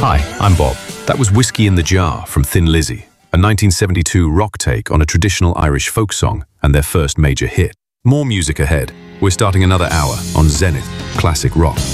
Hi, I'm Bob. That was Whiskey in the Jar from Thin Lizzy, a 1972 rock take on a traditional Irish folk song and their first major hit. More music ahead. We're starting another hour on Zenith Classic Rock.